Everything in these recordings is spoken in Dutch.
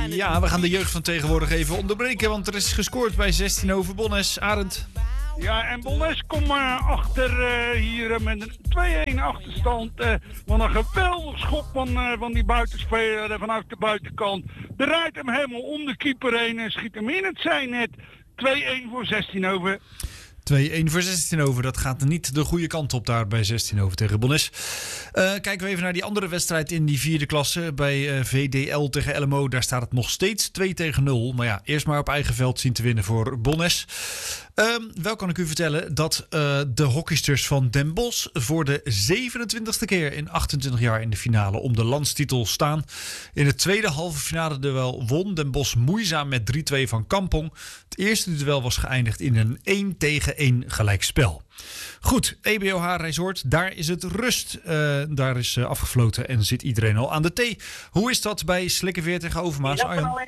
Ja, we gaan de jeugd van tegenwoordig even onderbreken, want er is gescoord bij 16 over Bonnes. Arend. Ja, en Bonnes komt achter hier met een 2-1 achterstand. Wat een geweldig schop van die buitenspeler vanuit de buitenkant. Draait hem helemaal om de keeper heen en schiet hem in het zijnet. 2-1 voor 16 over. 2-1 voor 16 over. Dat gaat niet de goede kant op daar bij 16 over tegen Bonnes. Kijken we even naar die andere wedstrijd in die vierde klasse. Bij VDL tegen LMO. Daar staat het nog steeds 2-0. Maar ja, eerst maar op eigen veld zien te winnen voor Bonnes. Wel kan ik u vertellen dat de hockeysters van Den Bosch voor de 27e keer in 28 jaar in de finale om de landstitel staan. In het tweede halve finale duel won Den Bosch moeizaam met 3-2 van Kampong. Het eerste duel was geëindigd in een 1-1 gelijkspel. Goed, EBOH Resort, daar is het rust. Daar is afgefloten en zit iedereen al aan de thee. Hoe is dat bij Slikkeveer tegen Overmaas, Arjan?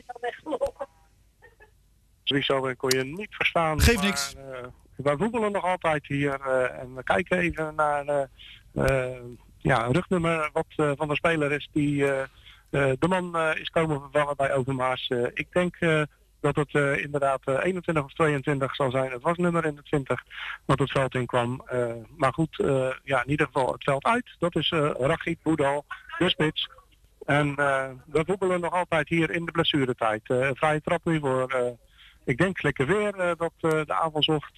Sowieso kon je niet verstaan. Geeft niks. Wij voetballen nog altijd hier en we kijken even naar een rugnummer wat van de speler is die de man is komen vervangen bij Overmaas. Ik denk dat het inderdaad 21 of 22 zal zijn. Het was nummer in de 20 wat het veld in kwam. Maar goed, in ieder geval het veld uit. Dat is Rachid Boudal, de spits. En we voetballen nog altijd hier in de blessuretijd. Vrije trap nu voor... ik denk Slikkeveer dat de aanval zocht.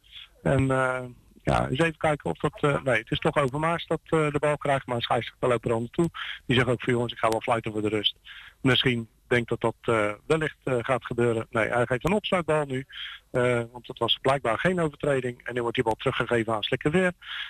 Eens even kijken of dat... nee, het is toch Overmaas dat de bal krijgt. Maar een scheidsrechter loopt er aan toe. Die zegt ook voor jongens, ik ga wel fluiten voor de rust. Misschien denkt dat wellicht gaat gebeuren. Nee, hij geeft een opsluitbal nu. Want het was blijkbaar geen overtreding. En nu wordt die bal teruggegeven aan Slikkeveer.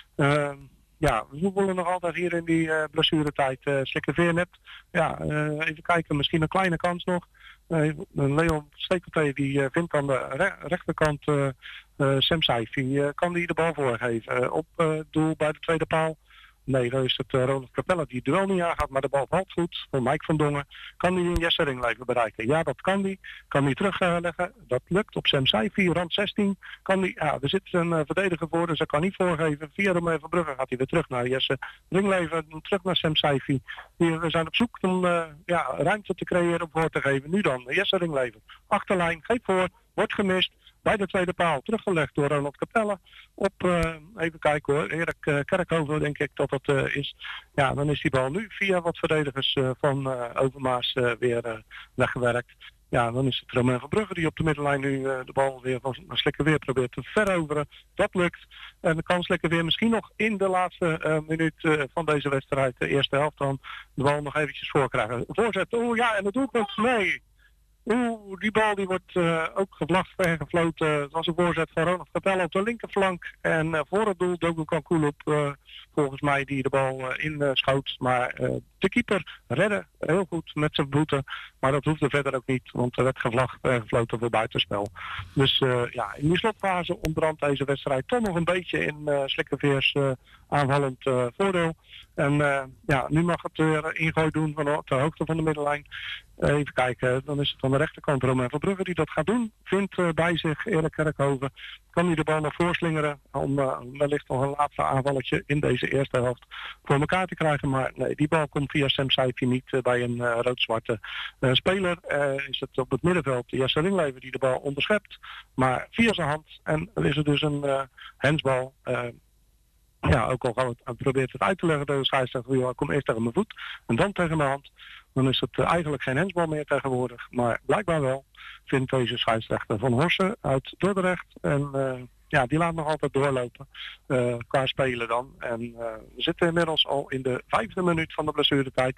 We voetballen nog altijd hier in die blessuretijd. Slikkeveer net. Even kijken, misschien een kleine kans nog. Leon Stekeltee die vindt aan de rechterkant Sam Saifi. Kan die de bal voorgeven op doel bij de tweede paal? Nee, dan is het Ronald Capella die het duel niet aangaat, maar de bal valt goed voor Mike van Dongen. Kan die een Jesse Ringleven bereiken? Ja, dat kan die. Kan die terugleggen? Dat lukt op Sam Saifi, rand 16. Kan die, er zit een verdediger voor, dus hij kan niet voorgeven. Via Romein van Brugge gaat hij weer terug naar Jesse Ringleven, terug naar Sam Saifi. We zijn op zoek om ruimte te creëren om voor te geven. Nu dan, Jesse Ringleven. Achterlijn, geeft voor, wordt gemist. Bij de tweede paal teruggelegd door Ronald Capella op, even kijken hoor, Erik Kerkhoven denk ik dat dat is. Ja, dan is die bal nu via wat verdedigers van Overmaas weer weggewerkt. Ja, dan is het Romain van Brugge die op de middenlijn nu de bal weer van Slikkeveer probeert te veroveren. Dat lukt. En dan kan Slikkeveer misschien nog in de laatste minuut van deze wedstrijd, de eerste helft, dan de bal nog eventjes voorkrijgen. Voorzet, en het doelpunt, nee. Die bal die wordt ook gevlacht en gefloten. Het was een voorzet van Ronald Capella op de linkerflank. En voor het doel Dogu Kankulop, volgens mij, die de bal inschoot. Maar de keeper redde heel goed met zijn voeten. Maar dat hoefde verder ook niet, want er werd gevlacht en gefloten voor buitenspel. Dus in die slotfase ontbrandt deze wedstrijd toch nog een beetje in Slikkeveers aanvallend voordeel. En nu mag het weer ingooi doen van ter hoogte van de middenlijn. Even kijken, dan is het aan de rechterkant Romain van Brugge die dat gaat doen. Vindt bij zich Erik Kerkhoven. Kan hij de bal nog voorslingeren om wellicht nog een laatste aanvalletje in deze eerste helft voor elkaar te krijgen. Maar nee, die bal komt via Sam Saifi niet bij een rood-zwarte speler. Is het op het middenveld Jesse Ringleven die de bal onderschept. Maar via zijn hand. En dan is het dus een handsbal. Ook al probeert het uit te leggen door de scheidsrechter. Kom eerst tegen mijn voet en dan tegen mijn hand. Dan is het eigenlijk geen handsbal meer tegenwoordig. Maar blijkbaar wel vindt deze scheidsrechter Van Horsen uit Dordrecht. En die laat nog altijd doorlopen qua spelen dan. En we zitten inmiddels al in de 5e minuut van de blessuretijd.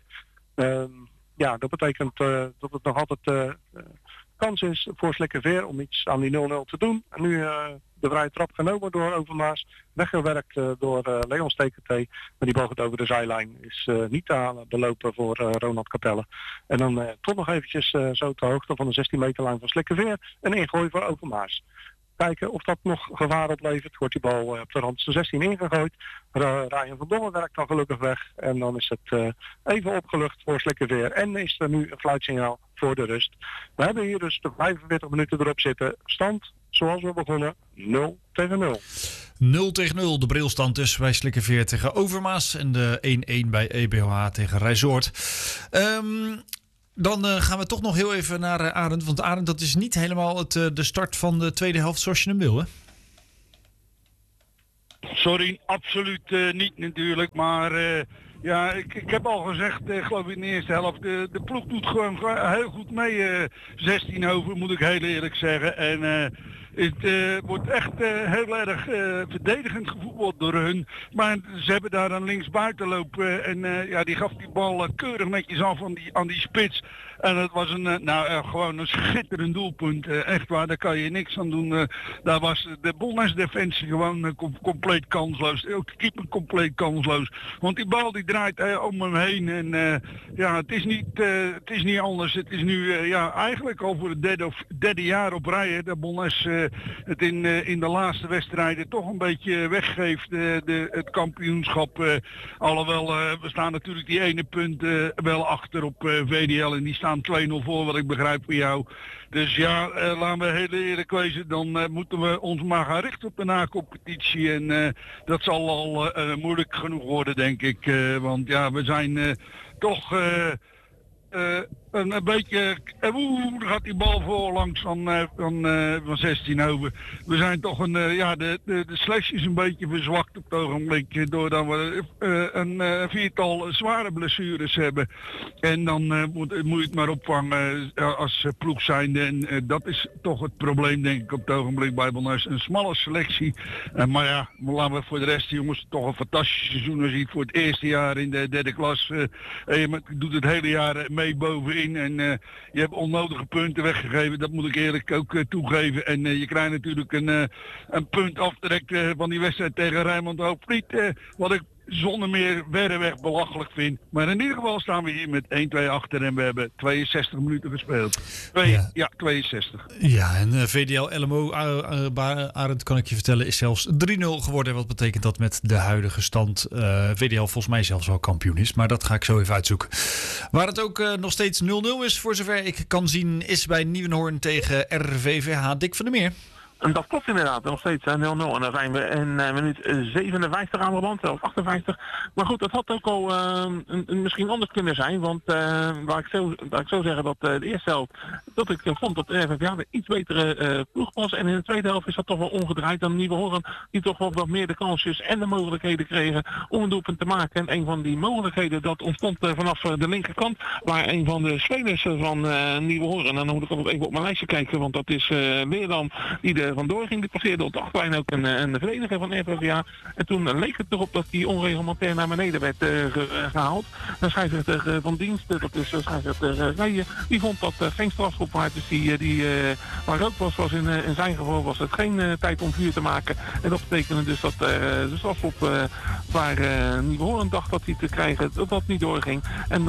Dat betekent dat het nog altijd kans is voor Slikkeveer om iets aan die 0-0 te doen. En nu de vrije trap genomen door Overmaas. Weggewerkt door Leon Stekeltee. Maar die bal gaat over de zijlijn. Is niet te halen. Belopen voor Ronald Capelle. En dan toch nog eventjes zo ter hoogte van de 16 meterlijn van Slikkeveer. Een ingooi voor Overmaas. Kijken of dat nog gevaar oplevert. Wordt die bal op de rand 16 ingegooid. Ryan van Dongen werkt dan gelukkig weg. En dan is het even opgelucht voor Slikkeveer. En is er nu een fluitsignaal voor de rust. We hebben hier dus de 45 minuten erop zitten. Stand, zoals we begonnen, 0-0. 0-0, de brilstand dus bij Slikkeveer tegen Overmaas. En de 1-1 bij EBOH tegen Resort. Dan gaan we toch nog heel even naar Arend. Want Arend, dat is niet helemaal de start van de tweede helft zoals je hem wil, hè? Sorry, absoluut niet natuurlijk. Maar ja, ik heb al gezegd, geloof ik in de eerste helft, de ploeg doet gewoon heel goed mee. 16 over, moet ik heel eerlijk zeggen. En het wordt echt heel erg verdedigend gevoetbald door hun. Maar ze hebben daar een linksbuiten lopen. En ja, die gaf die bal keurig netjes af aan die spits. En het was gewoon een schitterend doelpunt. Echt waar, daar kan je niks aan doen. Daar was de Bolnes defensie gewoon compleet kansloos. Ook de keeper compleet kansloos. Want die bal die draait om hem heen. En ja, het is niet anders. Het is nu eigenlijk al voor het derde jaar op rij. Dat Bolnes het in de laatste wedstrijden toch een beetje weggeeft. Het kampioenschap. Alhoewel, we staan natuurlijk die ene punt wel achter op VDL. En die staan 2-0 voor, wat ik begrijp voor jou. Dus ja, laten we heel eerlijk wezen, dan moeten we ons maar gaan richten op de na-competitie. En dat zal al moeilijk genoeg worden, denk ik. Want ja, we zijn toch een beetje... daar gaat die bal voorlangs van 16 over. We zijn toch de slash is een beetje verzwakt op het ogenblik. Doordat we een viertal zware blessures hebben. En dan moet je het maar opvangen als ploeg zijnde. En dat is toch het probleem, denk ik, op het ogenblik bij Bolnes. Een smalle selectie. Maar ja, laten we voor de rest, jongens, toch een fantastisch seizoen. Als je het voor het eerste jaar in de derde klas. Je doet het hele jaar mee bovenin. En je hebt onnodige punten weggegeven, dat moet ik eerlijk ook toegeven. En je krijgt natuurlijk een punt aftrek van die wedstrijd tegen Rijnmond Hoofdvliet. Wat ik zonder meer verreweg belachelijk vind. Maar in ieder geval staan we hier met 1-2 achter en we hebben 62 minuten gespeeld. 62. Ja, en VDL LMO, Arend, kan ik je vertellen, is zelfs 3-0 geworden. Wat betekent dat met de huidige stand? VDL volgens mij zelfs wel kampioen is. Maar dat ga ik zo even uitzoeken. Waar het ook nog steeds 0-0 is, voor zover ik kan zien, is bij Nieuwenhoorn tegen RVVH. Dick van der Meer. En dat klopt inderdaad, nog steeds 0-0. En dan zijn we in minuut 57 aan de band, zelfs 58. Maar goed, dat had ook al misschien anders kunnen zijn. Want waar ik zo zeggen dat de eerste helft, dat ik vond dat de RVVH de iets betere ploeg was. En in de tweede helft is dat toch wel omgedraaid. Dan Nieuwenhoorn die toch wel wat meer de kansjes en de mogelijkheden kregen om een doelpunt te maken. En een van die mogelijkheden, dat ontstond vanaf de linkerkant. Waar een van de spelers van Nieuwenhoorn, en dan moet ik ook even op mijn lijstje kijken, want dat is Leerdam die vandoor ging. Die passeerde op de achterlijn ook een verdediger van RVVH. En toen leek het erop dat die onreglementair naar beneden werd gehaald. De scheidsrechter van dienst, dat is scheidsrechter Rijen, die vond dat geen strafschop waard. Dus die waar rook was in zijn geval was het geen tijd om vuur te maken. En dat betekende dus dat de strafschop waar Nieuwenhoorn dacht dat hij te krijgen, dat niet doorging. En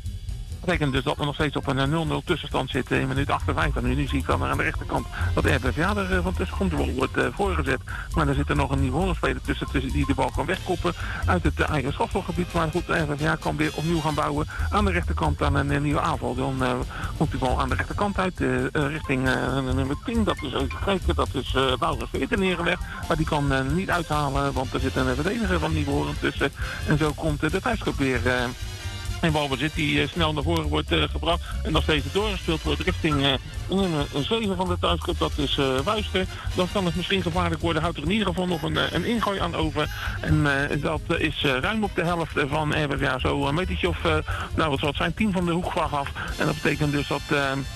dat betekent dus dat we nog steeds op een 0-0 tussenstand zitten in minuut 58. Nu zie ik dan aan de rechterkant dat de RVVH er van tussen komt. De bal wordt voorgezet. Maar er zit er nog een nieuwe speler tussen die de bal kan wegkoppen uit het eigen strafschopgebied. Maar goed, de RVVH kan weer opnieuw gaan bouwen aan de rechterkant aan een nieuwe aanval. Dan komt die bal aan de rechterkant uit richting nummer 10. Dat is even kijken, dat is Wouter Veerten neergelegd. Maar die kan niet uithalen, want er zit een verdediger van Nieuwenhoorn tussen. En zo komt de thuisclub weer... En balbezit die snel naar voren wordt gebracht en nog steeds doorgespeeld wordt richting nummer 7 van de thuisclub. Dat is Wuister. Dan kan het misschien gevaarlijk worden. Houdt er in ieder geval nog een ingooi aan over. En dat is ruim op de helft van RVVH. Zo een metertje of, wat zal het zijn, 10 van de hoekvlag af. En dat betekent dus dat...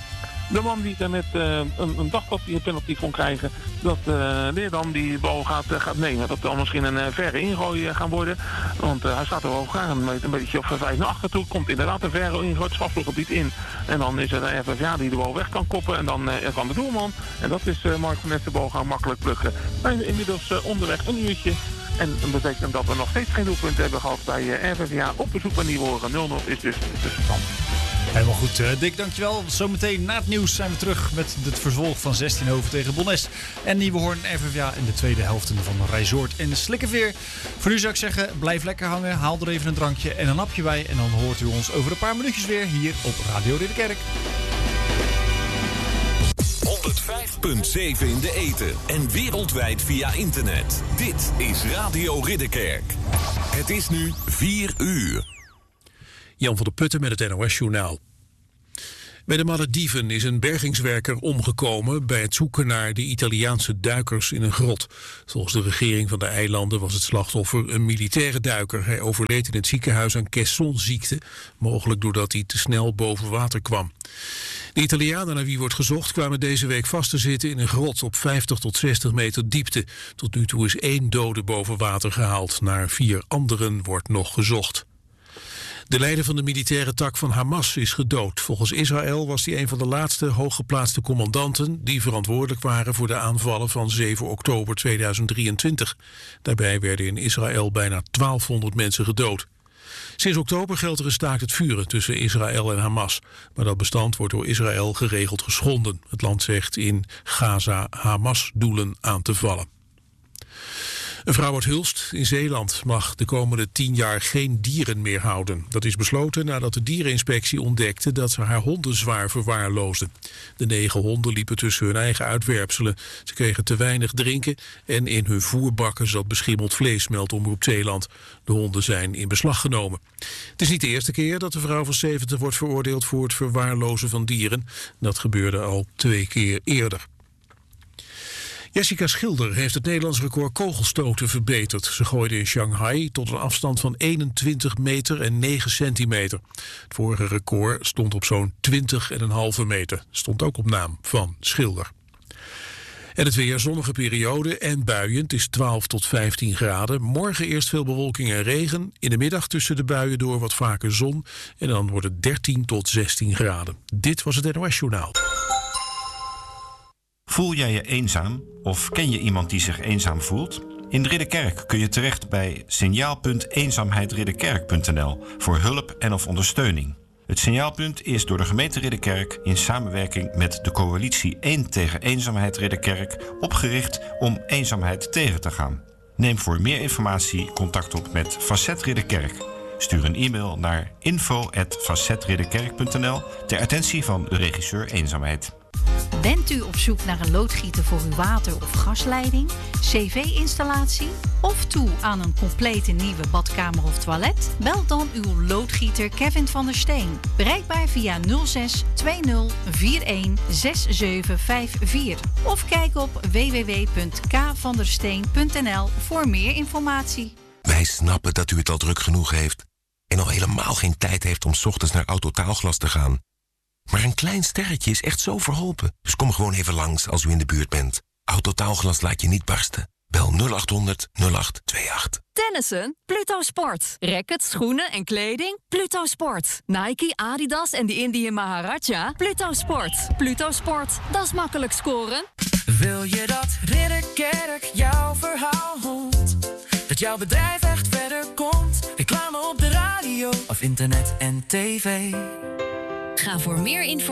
de man die er net een dacht dat hij een penalty kon krijgen, dat Leerdam die bal gaat nemen. Dat zal misschien een verre ingooi gaan worden. Want hij staat er wel gaan met een beetje of 5 naar achter toe. Komt inderdaad een verre ingooi het strafschopgebied in. En dan is er de RVVH die de bal weg kan koppen. En dan kan de doelman. En dat is Mark van Nest de bal gaan makkelijk plukken. Zijn we inmiddels onderweg een uurtje. En dat betekent dat we nog steeds geen doelpunt hebben gehad bij RVVH op bezoek bij Nieuwenhoorn. 0-0 is dus de tussenstand. Helemaal goed, Dick, dankjewel. Zometeen na het nieuws zijn we terug met het vervolg van 16 over tegen Bolnes en Nieuwenhoorn RVVH in de tweede helft van Rijsoord en Slikkeveer. Voor nu zou ik zeggen, blijf lekker hangen, haal er even een drankje en een hapje bij en dan hoort u ons over een paar minuutjes weer hier op Radio Ridderkerk. 105.7 in de ether en wereldwijd via internet. Dit is Radio Ridderkerk. Het is nu 4 uur. Jan van der Putten met het NOS-journaal. Bij de Malediven is een bergingswerker omgekomen bij het zoeken naar de Italiaanse duikers in een grot. Volgens de regering van de eilanden was het slachtoffer een militaire duiker. Hij overleed in het ziekenhuis aan Caissonziekte, mogelijk doordat hij te snel boven water kwam. De Italianen naar wie wordt gezocht kwamen deze week vast te zitten in een grot op 50 tot 60 meter diepte. Tot nu toe is 1 dode boven water gehaald. Naar 4 anderen wordt nog gezocht. De leider van de militaire tak van Hamas is gedood. Volgens Israël was hij een van de laatste hooggeplaatste commandanten die verantwoordelijk waren voor de aanvallen van 7 oktober 2023. Daarbij werden in Israël bijna 1200 mensen gedood. Sinds oktober geldt er een staakt het vuren tussen Israël en Hamas. Maar dat bestand wordt door Israël geregeld geschonden. Het land zegt in Gaza Hamas-doelen aan te vallen. Een vrouw uit Hulst in Zeeland mag de komende 10 jaar geen dieren meer houden. Dat is besloten nadat de diereninspectie ontdekte dat ze haar honden zwaar verwaarloosden. De 9 honden liepen tussen hun eigen uitwerpselen. Ze kregen te weinig drinken en in hun voerbakken zat beschimmeld vlees, meldt Omroep Zeeland. De honden zijn in beslag genomen. Het is niet de eerste keer dat de vrouw van 70 wordt veroordeeld voor het verwaarlozen van dieren. Dat gebeurde al 2 keer eerder. Jessica Schilder heeft het Nederlands record kogelstoten verbeterd. Ze gooide in Shanghai tot een afstand van 21 meter en 9 centimeter. Het vorige record stond op zo'n 20,5 meter. Stond ook op naam van Schilder. En het weer, zonnige periode en buien. Het is 12 tot 15 graden. Morgen eerst veel bewolking en regen. In de middag tussen de buien door wat vaker zon. En dan wordt het 13 tot 16 graden. Dit was het NOS Journaal. Voel jij je eenzaam of ken je iemand die zich eenzaam voelt? In Ridderkerk kun je terecht bij signaal.eenzaamheidridderkerk.nl voor hulp en of ondersteuning. Het signaalpunt is door de gemeente Ridderkerk in samenwerking met de coalitie 1 tegen eenzaamheid Ridderkerk opgericht om eenzaamheid tegen te gaan. Neem voor meer informatie contact op met Facet Ridderkerk. Stuur een e-mail naar info@facetridderkerk.nl ter attentie van de regisseur Eenzaamheid. Bent u op zoek naar een loodgieter voor uw water- of gasleiding, cv-installatie of toe aan een complete nieuwe badkamer of toilet? Bel dan uw loodgieter Kevin van der Steen. Bereikbaar via 06 20 41 6754. Of kijk op www.kvandersteen.nl voor meer informatie. Wij snappen dat u het al druk genoeg heeft en al helemaal geen tijd heeft om 's ochtends naar Autotaalglas te gaan. Maar een klein sterretje is echt zo verholpen. Dus kom gewoon even langs als u in de buurt bent. Autotaalglas laat je niet barsten. Bel 0800 0828. Tennissen? Pluto Sport. Rackets, schoenen en kleding? Pluto Sport. Nike, Adidas en de Indian Maharaja? Pluto Sport. Pluto Sport. Dat is makkelijk scoren. Wil je dat Ridderkerk jouw verhaal hoort? Dat jouw bedrijf echt verder komt? Reclame op de radio of internet en tv? Ga voor meer informatie